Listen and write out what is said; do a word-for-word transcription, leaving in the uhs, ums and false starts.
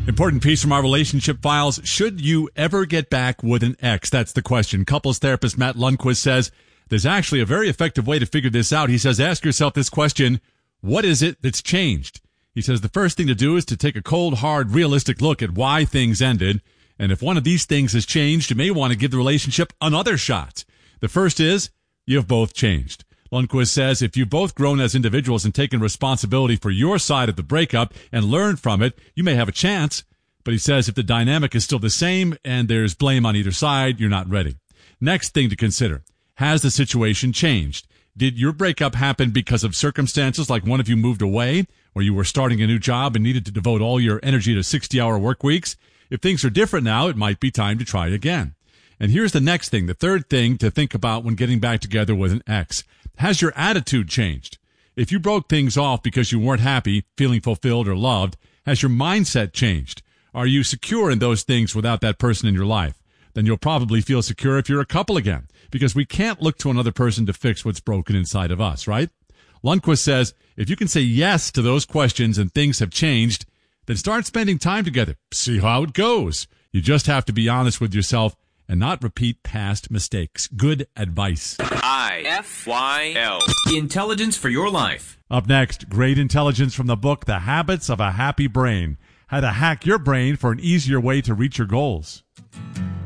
Important piece from our relationship files. Should you ever get back with an ex? That's the question. Couples therapist Matt Lundquist says there's actually a very effective way to figure this out. He says, ask yourself this question. What is it that's changed? He says the first thing to do is to take a cold, hard, realistic look at why things ended. And if one of these things has changed, you may want to give the relationship another shot. The first is you've both changed. Lundquist says if you've both grown as individuals and taken responsibility for your side of the breakup and learned from it, you may have a chance. But he says if the dynamic is still the same and there's blame on either side, you're not ready. Next thing to consider, has the situation changed? Did your breakup happen because of circumstances like one of you moved away or you were starting a new job and needed to devote all your energy to sixty-hour work weeks? If things are different now, it might be time to try again. And here's the next thing, the third thing to think about when getting back together with an ex. Has your attitude changed? If you broke things off because you weren't happy, feeling fulfilled, or loved, has your mindset changed? Are you secure in those things without that person in your life? Then you'll probably feel secure if you're a couple again, because we can't look to another person to fix what's broken inside of us, right? Lundquist says, if you can say yes to those questions and things have changed, then start spending time together. See how it goes. You just have to be honest with yourself and not repeat past mistakes. Good advice. I F Y L. Intelligence for your life. Up next, great intelligence from the book, The Habits of a Happy Brain. How to hack your brain for an easier way to reach your goals.